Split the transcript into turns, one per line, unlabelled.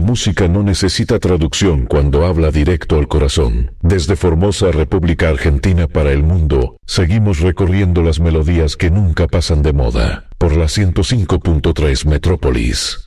música no necesita traducción cuando habla directo al corazón. Desde Formosa, República Argentina para el mundo, seguimos recorriendo las melodías que nunca pasan de moda. Por la 105.3 Metrópolis.